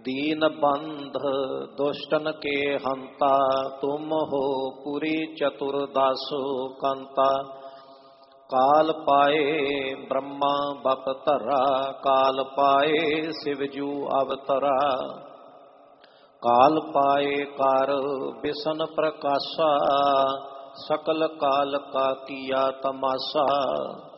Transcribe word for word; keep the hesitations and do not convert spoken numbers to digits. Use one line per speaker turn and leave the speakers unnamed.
दीन बंध दुष्टन के हंता, तुम हो पुरी चतुर्दासो कांता। काल पाए ब्रह्मा बपतरा, काल पाए शिवजू अवतरा। काल पाए कार बिसन प्रकाशा, सकल काल का किया तमाशा।